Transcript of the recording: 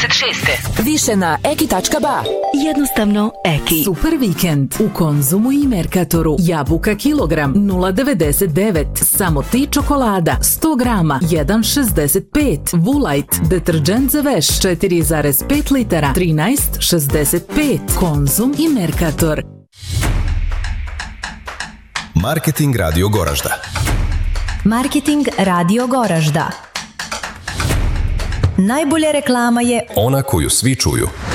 Više na eki.ba. Jednostavno Eki. Super vikend u Konzumu i Merkatoru. Jabuka kilogram 0,99. Samo ti čokolada 100 grama 1,65. Vulajt deterđent za veš 4,5 litara 13,65. Konzum i Merkator. Marketing Radio Goražda. Marketing Radio Goražda. Najbolja reklama je ona koju svi čuju.